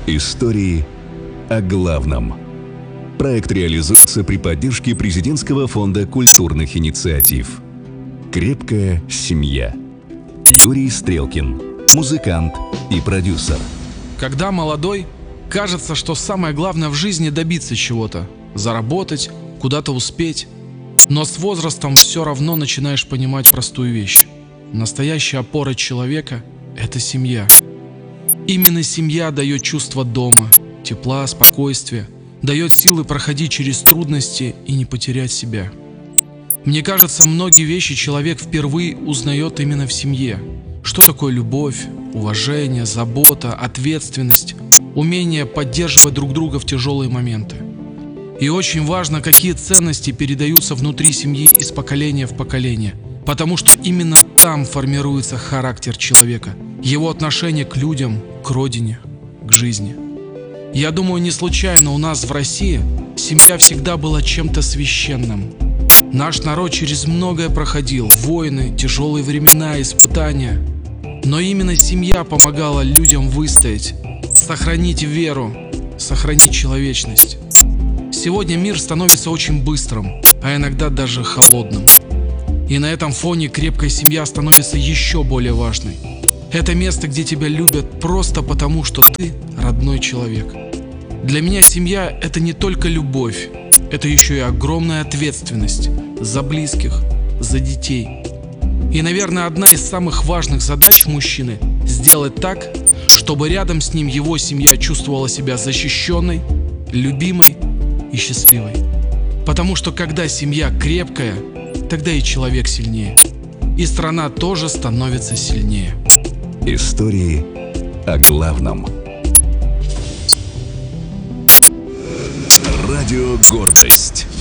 Истории о главном. Проект реализуется при поддержке Президентского фонда культурных инициатив. «Крепкая семья». Юрий Стрелкин, музыкант и продюсер. Когда молодой, кажется, что самое главное в жизни добиться чего-то, заработать, куда-то успеть. Но с возрастом все равно начинаешь понимать простую вещь. Настоящая опора человека – это семья. Именно семья дает чувство дома, тепла, спокойствия, дает силы проходить через трудности и не потерять себя. Мне кажется, многие вещи человек впервые узнает именно в семье. Что такое любовь, уважение, забота, ответственность, умение поддерживать друг друга в тяжелые моменты. И очень важно, какие ценности передаются внутри семьи из поколения в поколение, потому что именно там формируется характер человека, его отношение к людям, к родине, к жизни. Я думаю, не случайно у нас в России семья всегда была чем-то священным. Наш народ через многое проходил: войны, тяжелые времена, испытания. Но именно семья помогала людям выстоять, сохранить веру, сохранить человечность. Сегодня мир становится очень быстрым, а иногда даже холодным. И на этом фоне крепкая семья становится еще более важной. Это место, где тебя любят просто потому, что ты родной человек. Для меня семья – это не только любовь, это еще и огромная ответственность за близких, за детей. И, наверное, одна из самых важных задач мужчины – сделать так, чтобы рядом с ним его семья чувствовала себя защищенной, любимой и счастливой. Потому что когда семья крепкая, тогда и человек сильнее. И страна тоже становится сильнее. Истории о главном. Радио «Гордость».